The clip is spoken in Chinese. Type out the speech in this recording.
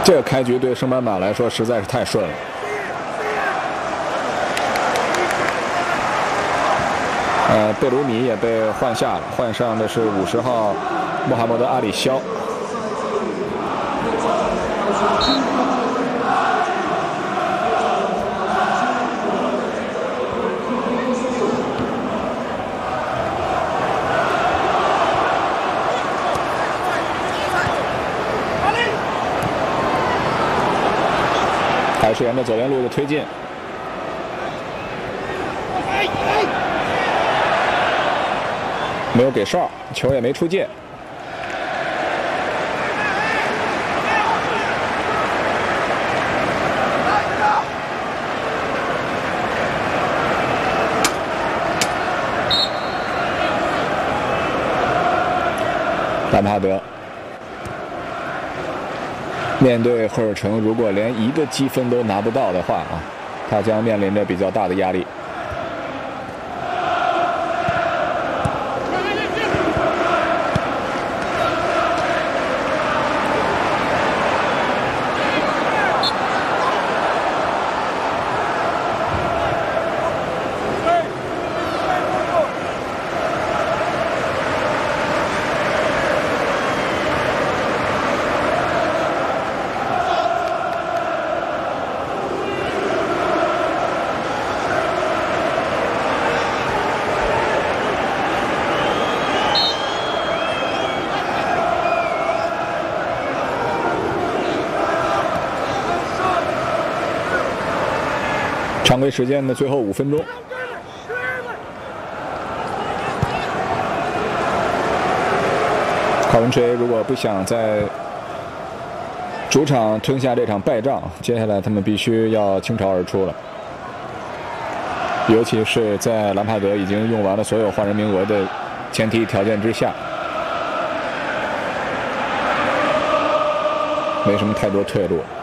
这个开局对圣班马来说实在是太顺了。贝鲁米也被换下了，换上的是50号穆罕默德·阿里肖。还是沿着左边路的推进。 没有给哨，球也没出界。兰帕德面对赫尔城，如果连一个积分都拿不到的话啊，他将面临着比较大的压力。 常规时间的最后5分钟，考文垂如果不想在主场吞下这场败仗，接下来他们必须要倾巢而出了。尤其是在兰帕德已经用完了所有换人名额的前提条件之下，没什么太多退路。